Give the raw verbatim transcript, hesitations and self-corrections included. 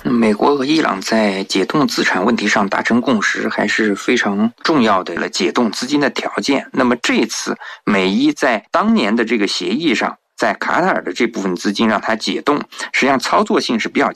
美国和伊朗在解冻资产问题上达成共识，还是非常重要的解冻资金的条件。那么这次美伊在当年的这个协议上，在卡塔尔的这部分资金让它解冻，实际上操作性是比较